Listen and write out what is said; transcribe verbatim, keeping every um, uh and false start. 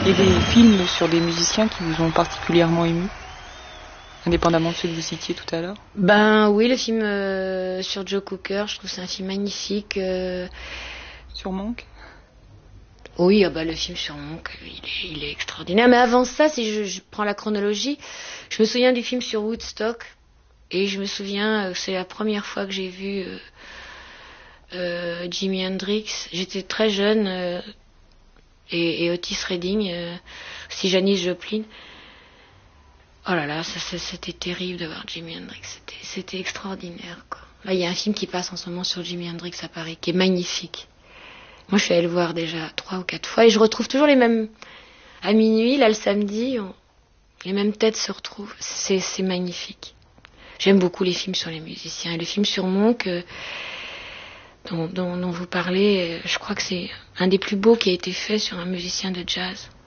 Et des films sur des musiciens qui vous ont particulièrement ému, indépendamment de ceux que vous citiez tout à l'heure? Ben oui, le film euh, sur Joe Cocker, je trouve que c'est un film magnifique. Euh... Sur Monk? Oui, ah bah, le film sur Monk, il est, il est extraordinaire. Mais avant ça, si je, je prends la chronologie, je me souviens du film sur Woodstock. Et je me souviens, euh, c'est la première fois que j'ai vu euh, euh, Jimi Hendrix. J'étais très jeune. Euh, et, et Otis Redding, euh, aussi Janis Joplin. Oh là là, ça, ça, c'était terrible de voir Jimi Hendrix. C'était, c'était extraordinaire, quoi. Là, il y a un film qui passe en ce moment sur Jimi Hendrix à Paris, qui est magnifique. Moi, je suis allée le voir déjà trois ou quatre fois et je retrouve toujours les mêmes... À minuit, là, le samedi, on... les mêmes têtes se retrouvent. C'est, c'est magnifique. J'aime beaucoup les films sur les musiciens. Et le film sur Monk, euh, dont, dont, dont vous parlez, euh, je crois que c'est un des plus beaux qui a été fait sur un musicien de jazz.